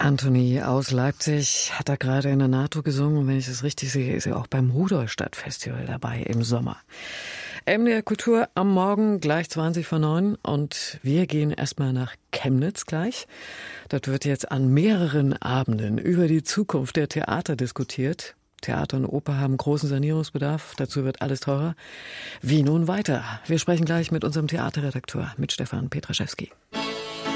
Anthony aus Leipzig hat da gerade in der NATO gesungen. Und wenn ich das richtig sehe, ist er auch beim Rudolstadt-Festival dabei im Sommer. MDR Kultur am Morgen gleich 20:09 und wir gehen erstmal nach Chemnitz gleich. Dort wird jetzt an mehreren Abenden über die Zukunft der Theater diskutiert. Theater und Oper haben großen Sanierungsbedarf. Dazu wird alles teurer. Wie nun weiter? Wir sprechen gleich mit unserem Theaterredakteur, mit Stefan Petraschewski.